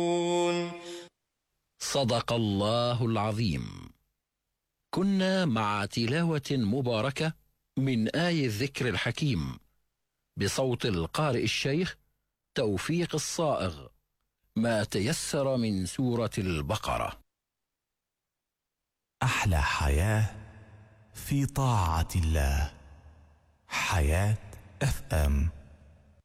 صدق الله العظيم. كنا مع تلاوة مباركة من آي الذكر الحكيم بصوت القارئ الشيخ توفيق الصائغ، ما تيسر من سورة البقرة. أحلى حياة في طاعة الله. حياة FM.